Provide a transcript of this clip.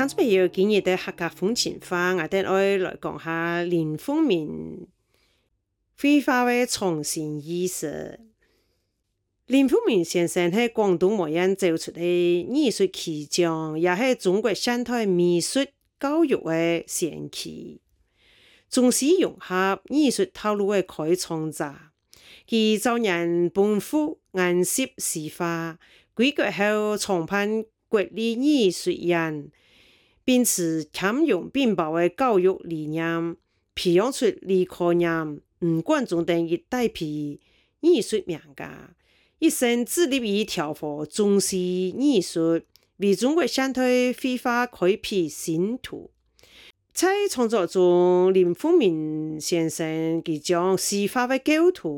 听众朋友，今日的客家风情话，我哋爱来讲下林风眠绘画的创新意识。林风眠先生喺广东模样走出的艺术奇匠，也係中國現代美術教育的先驅，重視融合藝術套路的開創者。佢早年奔赴安息詩化，歸國後創辦國立藝術院，並持兼容並包的教育理念，培養出李可念、吳冠中等一大批藝術名家。一生致力於調和中西藝術，為中國現代繪畫開闢新途。在創作中，林風眠先生佢將詩畫的構圖